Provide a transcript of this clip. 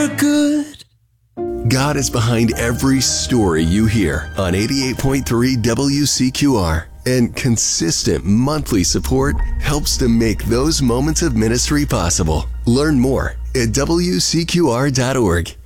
Good. God is behind every story you hear on 88.3 WCQR, and consistent monthly support helps to make those moments of ministry possible. Learn more at WCQR.org.